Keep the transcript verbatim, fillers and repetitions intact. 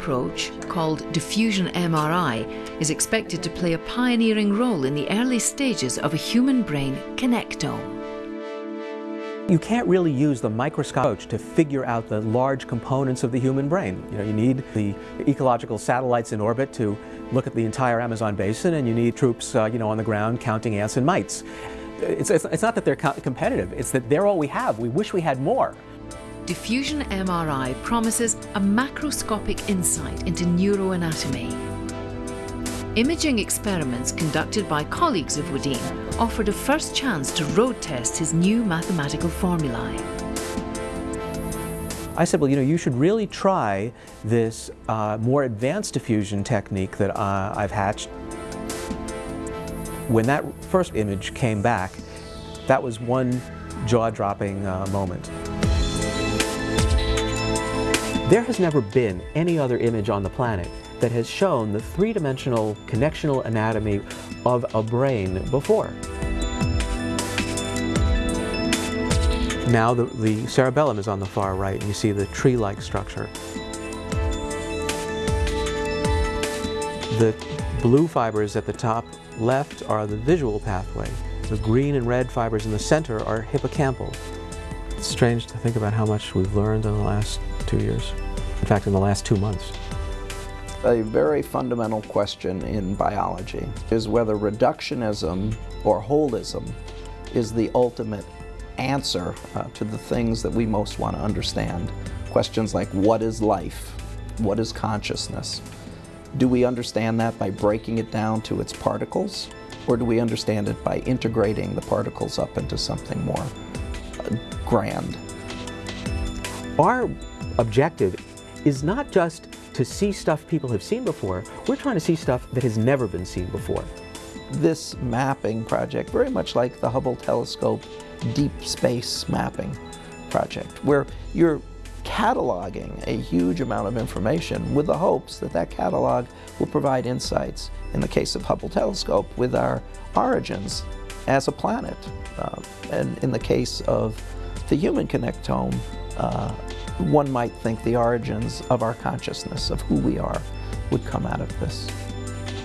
approach, called diffusion M R I, is expected to play a pioneering role in the early stages of a human brain connectome. You can't really use the microscope approach to figure out the large components of the human brain. You know, you need the ecological satellites in orbit to look at the entire Amazon basin, and you need troops, uh, you know, on the ground counting ants and mites. It's, it's, it's not that they're co competitive, it's that they're all we have. We wish we had more. Diffusion M R I promises a macroscopic insight into neuroanatomy. Imaging experiments conducted by colleagues of Wadeen offered a first chance to road test his new mathematical formulae. I said, well, you know, you should really try this uh, more advanced diffusion technique that uh, I've hatched. When that first image came back, that was one jaw-dropping uh, moment. There has never been any other image on the planet that has shown the three-dimensional connectional anatomy of a brain before. Now the, the cerebellum is on the far right, and you see the tree-like structure. The blue fibers at the top left are the visual pathway. The green and red fibers in the center are hippocampal. It's strange to think about how much we've learned in the last two years. In fact, in the last two months. A very fundamental question in biology is whether reductionism or holism is the ultimate answer uh, to the things that we most want to understand. Questions like, what is life? What is consciousness? Do we understand that by breaking it down to its particles, or do we understand it by integrating the particles up into something more uh, grand? Our objective is not just to see stuff people have seen before. We're trying to see stuff that has never been seen before. This mapping project, very much like the Hubble telescope deep space mapping project, where you're cataloging a huge amount of information with the hopes that that catalog will provide insights, in the case of Hubble telescope, with our origins as a planet. Uh, and in the case of the human connectome, uh, one might think the origins of our consciousness, of who we are, would come out of this.